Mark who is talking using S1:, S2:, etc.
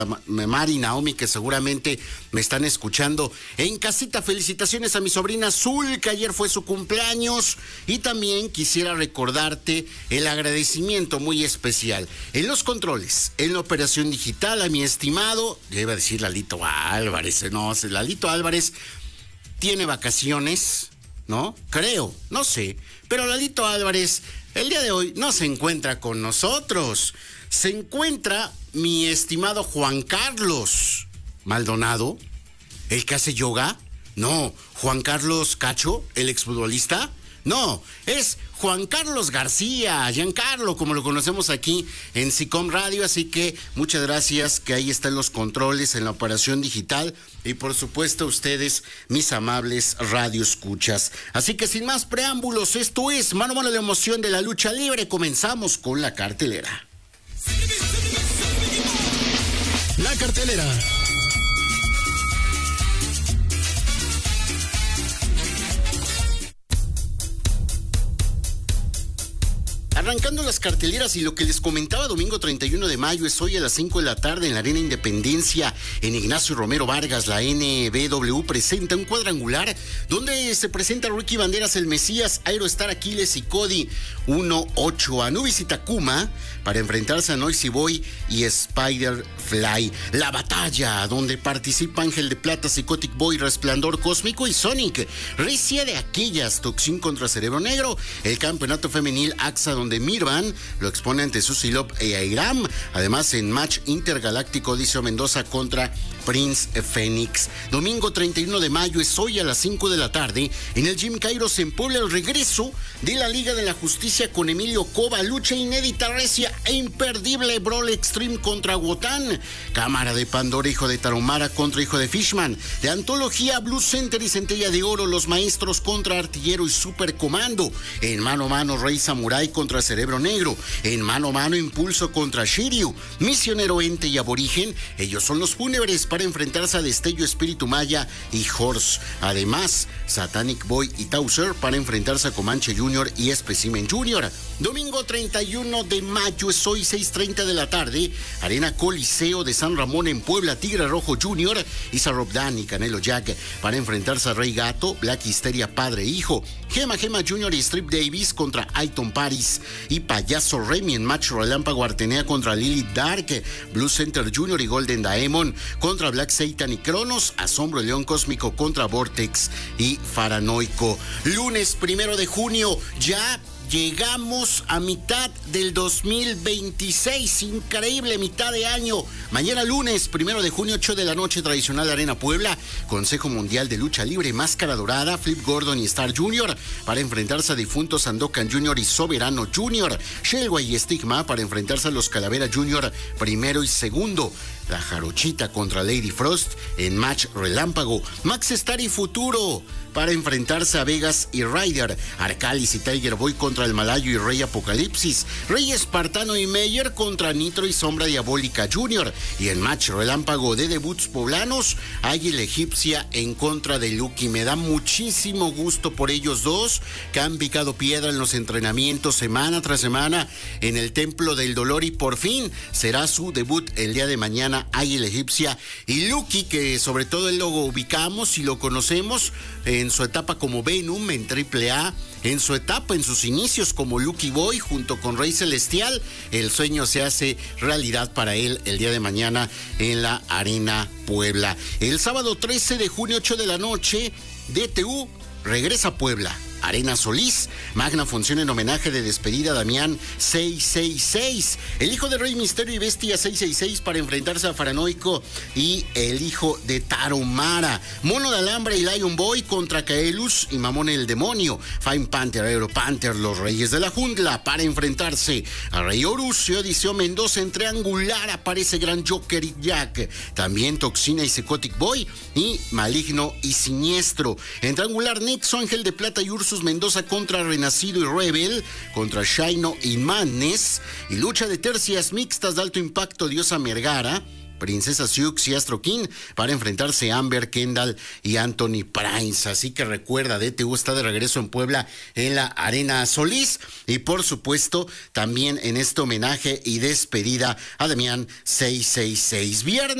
S1: Mari, Naomi, que seguramente me están escuchando en casita. Felicitaciones a mi sobrina Azul, que ayer fue su cumpleaños, y también quisiera recordarte el agradecimiento muy especial en los controles, en la operación digital, a mi estimado, ya iba a decir Lalito Álvarez, no, Lalito Álvarez tiene vacaciones, ¿no? Creo, no sé, pero Lalito Álvarez el día de hoy no se encuentra con nosotros. Se encuentra mi estimado Juan Carlos Maldonado, el que hace yoga. No, Juan Carlos Cacho, el exfutbolista. No, es Juan Carlos García, Giancarlo, como lo conocemos aquí en SICOM Radio. Así que muchas gracias, que ahí están los controles en la operación digital. Y por supuesto ustedes, mis amables radioescuchas. Así que sin más preámbulos, esto es Mano a Mano, la emoción de la lucha libre. Comenzamos con la cartelera.
S2: La cartelera.
S1: Arrancando las carteleras, y lo que les comentaba, domingo 31 de mayo es hoy a las 5 de la tarde en la Arena Independencia, en Ignacio Romero Vargas. La NBW presenta un cuadrangular donde se presenta Ricky Banderas, el Mesías, Aerostar, Aquiles y Cody 1-8, Anubis y Takuma para enfrentarse a Noisy Boy y Spider Fly. La batalla, donde participa Ángel de Plata, Psychotic Boy, Resplandor Cósmico y Sonic. Recia de aquellas, Toxin contra Cerebro Negro. El campeonato femenil AXA, donde Mirvan lo expone ante Suzy Lop e Airam. Además, en match intergaláctico, Odiseo Mendoza contra Prince Fénix. Domingo 31 de mayo es hoy a las 5 de la tarde en el Jim Kairos en Puebla, el regreso de la Liga de la Justicia con Emilio Cova. Lucha inédita, recia e imperdible, Brawl Extreme contra Wotan. Cámara de Pandora, hijo de Tarahumara contra hijo de Fishman. De antología, Blue Center y Centella de Oro, los maestros contra Artillero y Super Comando. En mano a mano, Rey Samurai contra Cerebro Negro. En mano a mano, Impulso contra Shiryu. Misionero, Ente y Aborigen, ellos son los fúnebres para enfrentarse a Destello, Espíritu Maya y Horse. Además, Satanic Boy y Tauser para enfrentarse a Comanche Jr. y Specimen Jr. Domingo 31 de mayo es hoy, 6:30 de la tarde, Arena Coliseo de San Ramón en Puebla, Tigre Rojo Jr., Isa Robdan y Canelo Jack para enfrentarse a Rey Gato, Black Histeria Padre e Hijo, Gema Jr. y Strip Davis contra Aiton Paris y Payaso Remy en match relámpago, Artenea contra Lilith Dark, Blue Center Jr. y Golden Daemon contra Black Satan y Cronos, Asombro León Cósmico contra Vortex y Faranoico. Lunes 1 de junio, ya llegamos a mitad del 2026, increíble, mitad de año. Mañana lunes 1 de junio, 8 de la noche, tradicional Arena Puebla, Consejo Mundial de Lucha Libre, Máscara Dorada, Flip Gordon y Star Jr. para enfrentarse a Difuntos Sandokan Jr. y Soberano Jr. Shelway y Stigma para enfrentarse a los Calavera Jr. primero y segundo. La Jarochita contra Lady Frost en match relámpago. Max Star y Futuro para enfrentarse a Vegas y Ryder. Arcalis y Tiger Boy contra el Malayo y Rey Apocalipsis. Rey Espartano y Meyer contra Nitro y Sombra Diabólica Jr. Y en match relámpago de debuts poblanos, Águila Egipcia en contra de Lucky. Me da muchísimo gusto por ellos dos, que han picado piedra en los entrenamientos semana tras semana en el Templo del Dolor, y por fin será su debut el día de mañana. Águila Egipcia y Lucky, que sobre todo él lo ubicamos y lo conocemos en su etapa como Venom en AAA, en su etapa, en sus inicios como Lucky Boy junto con Rey Celestial. El sueño se hace realidad para él el día de mañana en la Arena Puebla. El sábado 13 de junio, 8 de la noche, DTU regresa a Puebla. Arena Solís, magna función en homenaje de despedida a Damián 666. El hijo de Rey Misterio y Bestia 666 para enfrentarse a Faranoico y el hijo de Tarahumara. Mono de Alambre y Lion Boy contra Kaelus y Mamón el Demonio. Fine Panther, Aero Panther, los Reyes de la Jungla para enfrentarse a Rey Horus y Odiseo Mendoza. En triangular aparece Gran Joker y Jack. También Toxina y Psychotic Boy y Maligno y Siniestro. En triangular Nexo, Ángel de Plata y Ursus Mendoza contra Renacido y Rebel, contra Shino y Madness. Y lucha de tercias mixtas de alto impacto, Diosa Mergara Princesa Sioux y Astro King para enfrentarse a Amber, Kendall y Anthony Price. Así que recuerda, DTU está de regreso en Puebla en la Arena Solís y por supuesto también en este homenaje y despedida a Damián 666. Viernes